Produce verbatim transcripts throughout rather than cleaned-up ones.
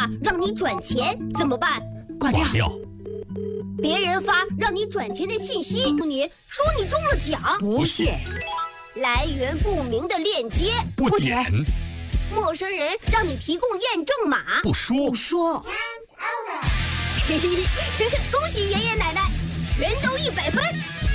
让你转钱怎么办？ 挂掉。挂掉。 别人发让你转钱的信息，你说你中了奖， 不信。 来源不明的链接， 不点。 陌生人让你提供验证码， 不说。 不说。 嘿嘿嘿，恭喜爷爷奶奶，全都一百分。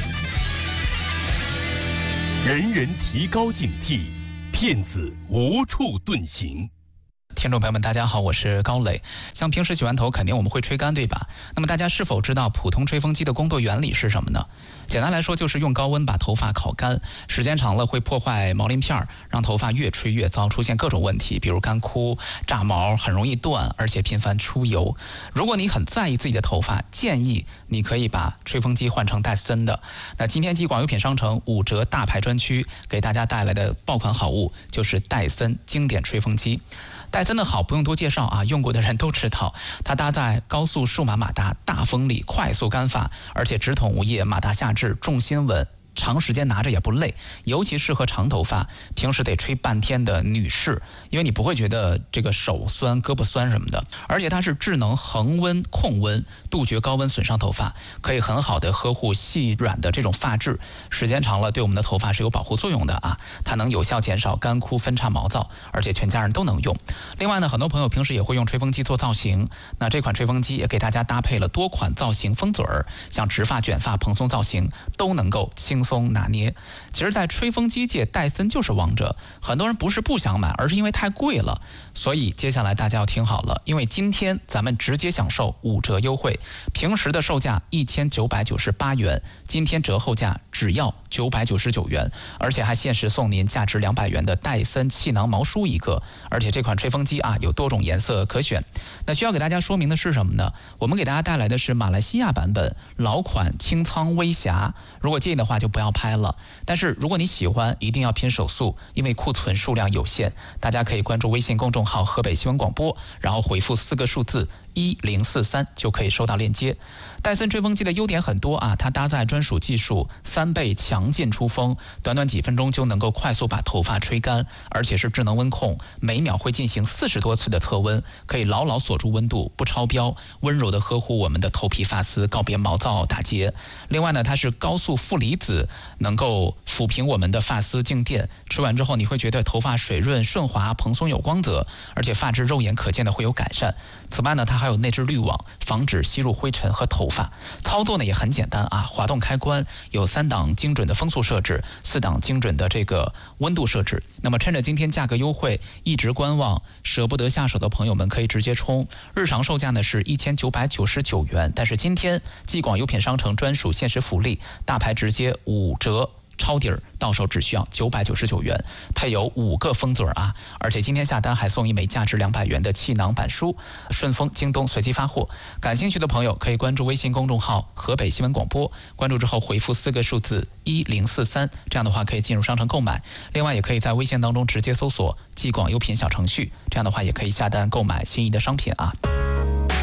人人提高警惕，骗子无处遁形。 听众朋友们，大家好，我是高磊。像平时洗完头，肯定我们会吹干，对吧？那么大家是否知道普通吹风机的工作原理是什么呢？简单来说，就是用高温把头发烤干，时间长了会破坏毛鳞片，让头发越吹越糟，出现各种问题，比如干枯、炸毛，很容易断，而且频繁出油。如果你很在意自己的头发，建议你可以把吹风机换成戴森的。那今天继广优品商城五折大牌专区给大家带来的爆款好物，就是戴森经典吹风机。戴森的好不用多介绍啊，用过的人都知道，它搭载高速数码马达，大风力，快速干发，而且直筒无叶，马达下至，重心稳，长时间拿着也不累，尤其适合长头发，平时得吹半天的女士，因为你不会觉得这个手酸、胳膊酸什么的。而且它是智能恒温控温，杜绝高温损伤头发，可以很好的呵护细软的这种发质，时间长了对我们的头发是有保护作用的啊。它能有效减少干枯、分叉、毛躁，而且全家人都能用。另外呢，很多朋友平时也会用吹风机做造型，那这款吹风机也给大家搭配了多款造型风嘴儿，像直发、卷发、蓬松造型都能够轻松拿捏。其实在吹风机界，戴森就是王者，很多人不是不想买，而是因为太贵了。所以接下来大家要听好了，因为今天咱们直接享受五折优惠，平时的售价一千九百九十八元，今天折后价只要九百九十九元，而且还限时送您价值两百元的戴森气囊毛梳一个。而且这款吹风机啊有多种颜色可选。那需要给大家说明的是什么呢？我们给大家带来的是马来西亚版本老款清仓微侠，如果介意的话就不要拍了。但是如果你喜欢，一定要拼手速，因为库存数量有限。大家可以关注微信公众号河北新闻广播，然后回复四个数字一零四三就可以收到链接。戴森吹风机的优点很多啊，它搭载专属技术，三倍强劲出风，短短几分钟就能够快速把头发吹干，而且是智能温控，每秒会进行四十多次的测温，可以牢牢锁住温度，不超标，温柔的呵护我们的头皮发丝，告别毛躁打结。另外呢，它是高速负离子，能够抚平我们的发丝静电，吹完之后你会觉得头发水润顺滑、蓬松有光泽，而且发质肉眼可见的会有改善。此外呢，它还有内置滤网，防止吸入灰尘和头发。操作呢也很简单啊，滑动开关，有三档精准的风速设置，四档精准的这个温度设置。那么趁着今天价格优惠，一直观望舍不得下手的朋友们可以直接冲。日常售价呢是一千九百九十九元，但是今天继广优品商城专属限时福利，大牌直接五折。抄底儿，到手只需要九百九十九元，配有五个风嘴啊！而且今天下单还送一枚价值两百元的气囊板书，顺丰、京东随机发货。感兴趣的朋友可以关注微信公众号河北新闻广播，关注之后回复四个数字一零四三，这样的话可以进入商城购买。另外也可以在微信当中直接搜索“继广优品”小程序，这样的话也可以下单购买心仪的商品啊。